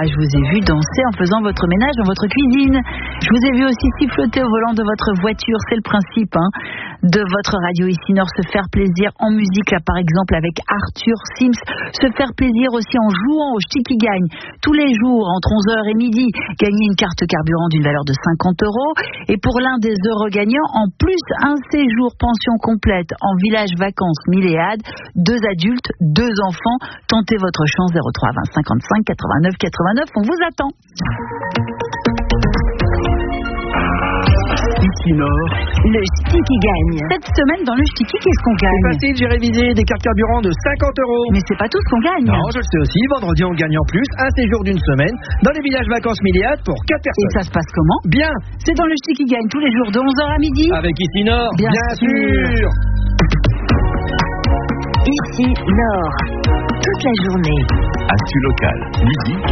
je vous ai vu danser en faisant votre ménage dans votre cuisine. Je vous ai vu aussi siffloter au volant de votre voiture. C'est le principe de votre radio ici Nord, se faire plaisir en musique, là par exemple avec Arthur Sims, se faire plaisir aussi en jouant au Ch'ti qui gagne tous les jours entre 11h et midi, gagner une carte carburant d'une valeur de 50 €, et pour l'un des heureux gagnants, en plus un séjour pension complète en village vacances Milléade, 2 adultes, 2 enfants. Tentez votre chance, 03 20 55 89 89, on vous attend. Ici Nord, Le Ch'ti qui gagne. Cette semaine, dans le Ch'ti, qu'est-ce qu'on gagne? c'est facile, j'ai révisé des cartes carburant de 50 €. Mais c'est pas tout ce qu'on gagne. Non, je le sais aussi. Vendredi, on gagne en plus un séjour d'une semaine dans les villages vacances Milléade pour 4 Et personnes. ça se passe comment? Bien, C'est dans le Ch'ti qui gagne tous les jours de 11h à midi. avec Ici Nord, Bien sûr. Ici Nord, toute la journée. Actu locale, midi.